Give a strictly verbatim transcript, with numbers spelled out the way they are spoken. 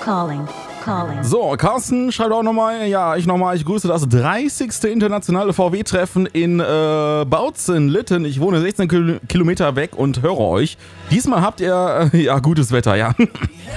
Calling. Calling. So, Carsten schreibt auch nochmal, ja, ich nochmal, ich grüße das dreißigste internationale V W-Treffen in äh, Bautzen-Litten. Ich wohne sechzehn Kilometer weg und höre euch. Diesmal habt ihr, äh, ja, gutes Wetter, ja.